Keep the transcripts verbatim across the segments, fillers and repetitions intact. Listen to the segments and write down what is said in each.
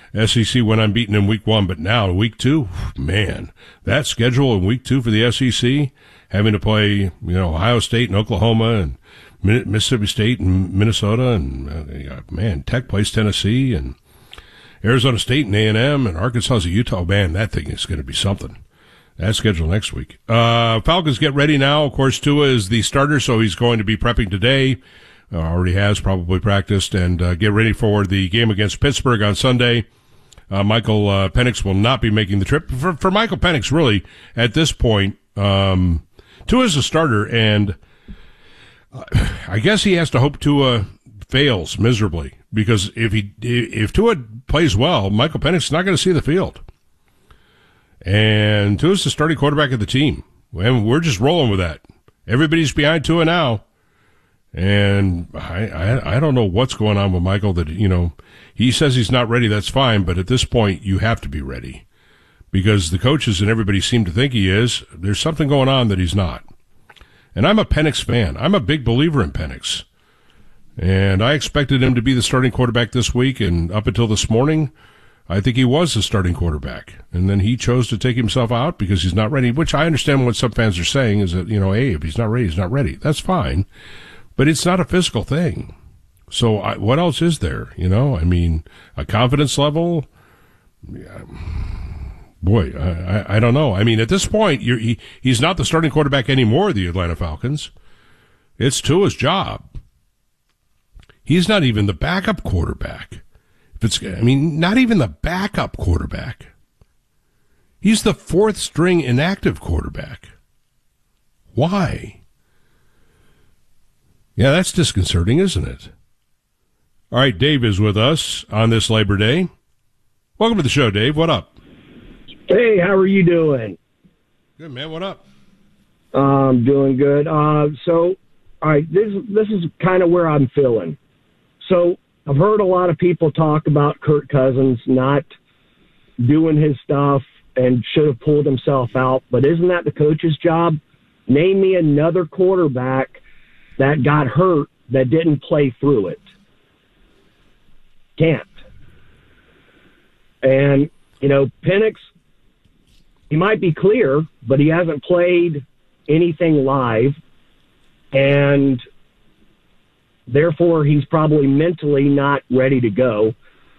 S E C went unbeaten in week one, but now week two, man, that schedule in week two for the S E C, having to play, you know, Ohio State and Oklahoma and Mississippi State and Minnesota, and uh, man, Tech plays Tennessee and Arizona State and A and M and Arkansas and Utah. Man, that thing is going to be something. That schedule next week. Uh, Falcons get ready now. Of course, Tua is the starter, so he's going to be prepping today. Uh, already has probably practiced, and uh, get ready for the game against Pittsburgh on Sunday. Uh, Michael uh, Penix will not be making the trip. For, for Michael Penix, really, at this point, um, Tua is a starter, and uh, I guess he has to hope Tua fails miserably, because if he if Tua plays well, Michael Penix is not going to see the field. And Tua's the starting quarterback of the team, and we're just rolling with that. Everybody's behind Tua now. And I, I, I don't know what's going on with Michael that, you know, he says he's not ready. That's fine. But at this point, you have to be ready, because the coaches and everybody seem to think he is. There's something going on that he's not. And I'm a Penix fan. I'm a big believer in Penix. And I expected him to be the starting quarterback this week. And up until this morning, I think he was the starting quarterback. And then he chose to take himself out because he's not ready, which I understand what some fans are saying is that, you know, hey, if he's not ready, he's not ready. That's fine. But it's not a physical thing. So I, what else is there? You know, I mean, a confidence level. Yeah, boy, I, I, I don't know. I mean, at this point, you're, he, he's not the starting quarterback anymore of the Atlanta Falcons. It's Tua's job. He's not even the backup quarterback. If it's, I mean, not even the backup quarterback. He's the fourth string inactive quarterback. Why? Yeah, that's disconcerting, isn't it? All right, Dave is with us on this Labor Day. Welcome to the show, Dave. What up? Hey, how are you doing? Good, man. What up? Um, doing good. Uh, so, all right, this this is kind of where I'm feeling. So, I've heard a lot of people talk about Kirk Cousins not doing his stuff and should have pulled himself out, but isn't that the coach's job? Name me another quarterback that got hurt that didn't play through it. Can't. And, you know, Penix, he might be clear, but he hasn't played anything live, and therefore he's probably mentally not ready to go.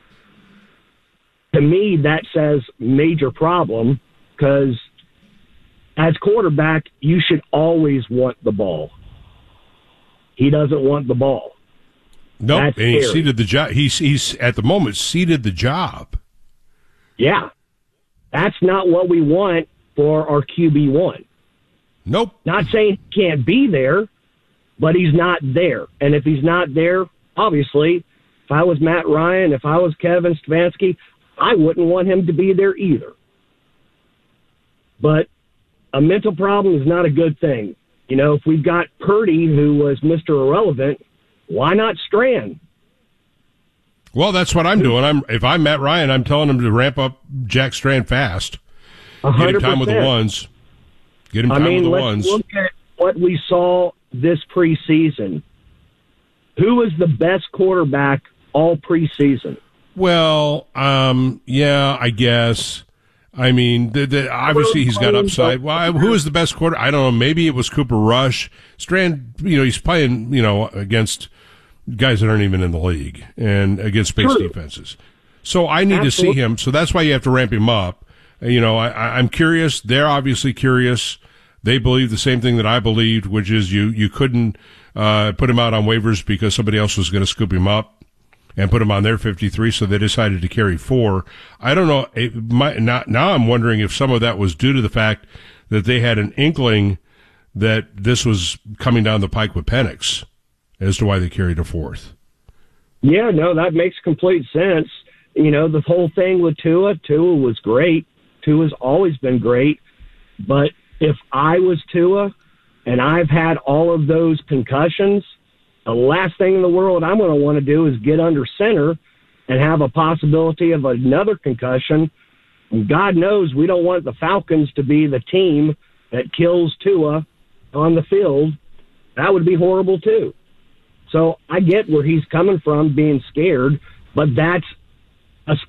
To me, that says major problem, because as quarterback, you should always want the ball. He doesn't want the ball. Nope, That's and he scary. Ceded the job. He's he's at the moment ceded the job. Yeah, that's not what we want for our Q B one. Nope. Not saying he can't be there, but he's not there. And if he's not there, obviously, if I was Matt Ryan, if I was Kevin Stefanski, I wouldn't want him to be there either. But a mental problem is not a good thing. You know, if we've got Purdy, who was Mister Irrelevant, why not Strand? Well, that's what I'm doing. I'm if I'm Matt Ryan, I'm telling him to ramp up Jack Strand fast. one hundred percent. Get him time with the ones. Get him time I mean, with the let's ones. Look at what we saw this preseason. Who was the best quarterback all preseason? Well, um, yeah, I guess. I mean, the, the, obviously he's got upside. Well, who is the best quarter? I don't know. Maybe it was Cooper Rush. Strand, you know, he's playing, you know, against guys that aren't even in the league and against base True. defenses. So I need Absolutely. to see him. So that's why you have to ramp him up. You know, I, I'm curious. They're obviously curious. They believe the same thing that I believed, which is you, you couldn't uh, put him out on waivers because somebody else was going to scoop him up and put him on their fifty-three, so they decided to carry four. I don't know. It might not, now I'm wondering if some of that was due to the fact that they had an inkling that this was coming down the pike with Penix as to why they carried a fourth. Yeah, no, that makes complete sense. You know, the whole thing with Tua, Tua was great. Tua's always been great. But if I was Tua and I've had all of those concussions, the last thing in the world I'm going to want to do is get under center and have a possibility of another concussion. And God knows we don't want the Falcons to be the team that kills Tua on the field. That would be horrible too. So I get where he's coming from, being scared, but that's